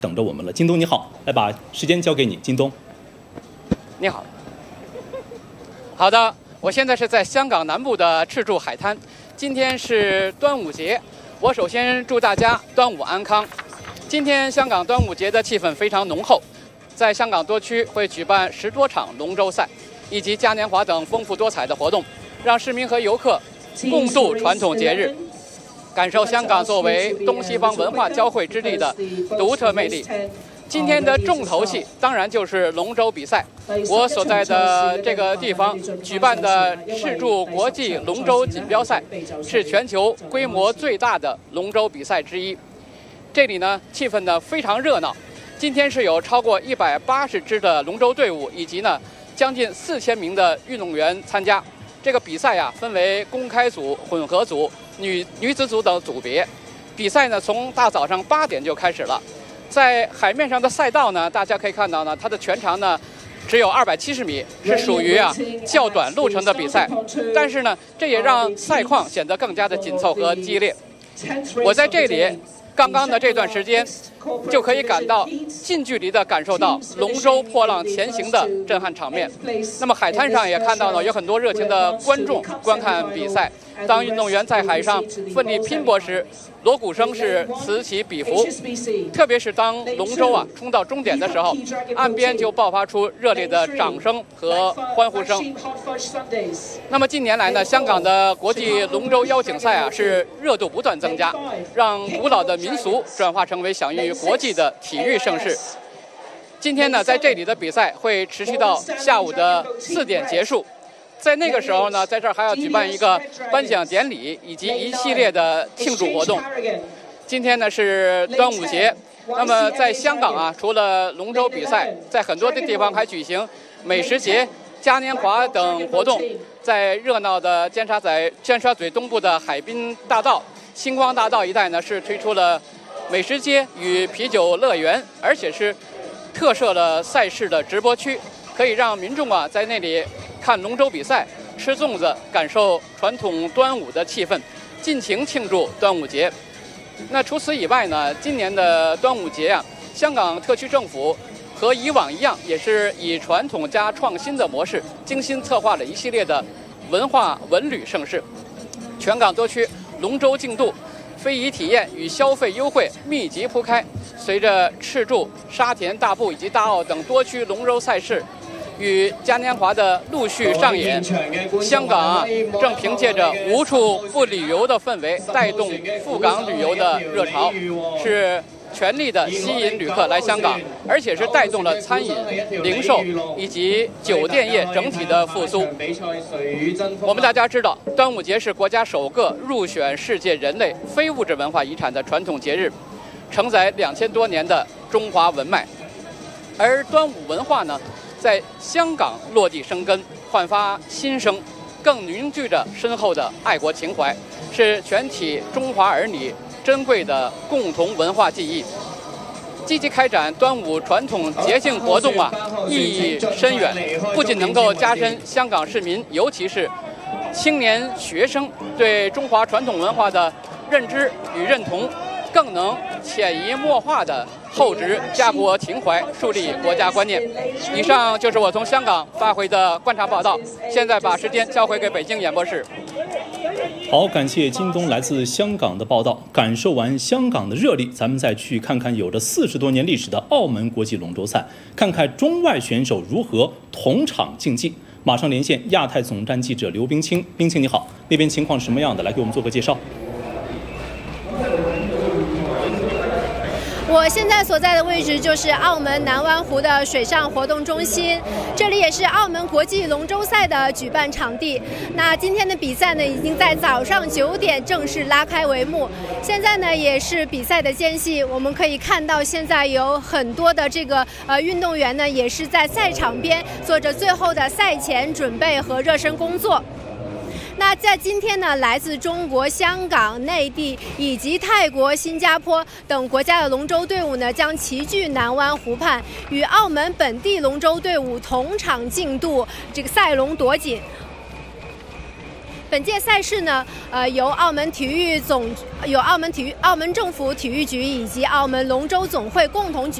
等着我们了。京东你好，来把时间交给你，京东。 你好。好的，我现在是在香港南部的赤柱海滩，今天是端午节，我首先祝大家端午安康。今天香港端午节的气氛非常浓厚，在香港多区会举办10多场龙舟赛，以及嘉年华等丰富多彩的活动，让市民和游客共度传统节日，感受香港作为东西方文化交汇之地的独特魅力。今天的重头戏当然就是龙舟比赛。我所在的这个地方举办的赤柱国际龙舟锦标赛，是全球规模最大的龙舟比赛之一。这里呢，气氛呢非常热闹。今天是有超过180支的龙舟队伍，以及呢将近4000名的运动员参加。这个比赛呀，分为公开组、混合组、女子组等组别。比赛呢，从大早上8点就开始了。在海面上的赛道呢，大家可以看到呢，它的全长呢只有270米，是属于较短路程的比赛。但是呢，这也让赛况显得更加的紧凑和激烈。我在这里刚刚的这段时间，就可以近距离的感受到龙舟破浪前行的震撼场面。那么海滩上也看到了有很多热情的观众观看比赛。当运动员在海上奋力拼搏时，锣鼓声是此起彼伏。特别是当龙舟冲到终点的时候，岸边就爆发出热烈的掌声和欢呼声。那么近年来呢，香港的国际龙舟邀请赛是热度不断增加，让古老的民俗转化成为享誉国际的体育盛事。今天呢，在这里的比赛会持续到下午的4点结束。在那个时候呢，在这儿还要举办一个颁奖典礼以及一系列的庆祝活动。今天呢是端午节，那么在香港除了龙舟比赛，在很多的地方还举行美食节、嘉年华等活动。在热闹的尖沙咀东部的海滨大道、星光大道一带呢，是推出了美食街与啤酒乐园，而且是特设了赛事的直播区，可以让民众在那里看龙舟比赛、吃粽子，感受传统端午的气氛，尽情庆祝端午节。那除此以外呢，今年的端午节香港特区政府和以往一样，也是以传统加创新的模式，精心策划了一系列的文化文旅盛事。全港多区龙舟竞渡、非遗体验与消费优惠密集铺开。随着赤柱、沙田、大埔以及大澳等多区龙舟赛事与嘉年华的陆续上演，香港正凭借着无处不旅游的氛围，带动赴港旅游的热潮，是全力的吸引旅客来香港，而且是带动了餐饮、零售以及酒店业整体的复苏。我们大家知道，端午节是国家首个入选世界人类非物质文化遗产的传统节日，承载2000多年的中华文脉。而端午文化呢，在香港落地生根，焕发新生，更凝聚着深厚的爱国情怀，是全体中华儿女珍贵的共同文化记忆。积极开展端午传统节庆活动意义深远，不仅能够加深香港市民，尤其是青年学生对中华传统文化的认知与认同，更能潜移默化地厚植家国情怀，树立国家观念。以上就是我从香港发回的观察报道，现在把时间交回给北京演播室。 好，感谢京东来自香港的报道。感受完香港的热力，咱们再去看看有着40多年历史的澳门国际龙舟赛，看看中外选手如何同场竞技。马上连线亚太总站记者刘冰清，冰清你好，那边情况是什么样的？来给我们做个介绍。 我现在所在的位置就是澳门南湾湖的水上活动中心，这里也是澳门国际龙舟赛的举办场地。那今天的比赛呢，已经在早上9点正式拉开帷幕。现在呢，也是比赛的间隙，我们可以看到现在有很多的这个运动员呢，也是在赛场边做着最后的赛前准备和热身工作。那在今天呢，来自中国、香港、内地以及泰国、新加坡等国家的龙舟队伍呢，将齐聚南湾湖畔，与澳门本地龙舟队伍同场竞渡这个赛龙夺锦。 本届赛事呢，由澳门政府体育局以及澳门龙舟总会共同举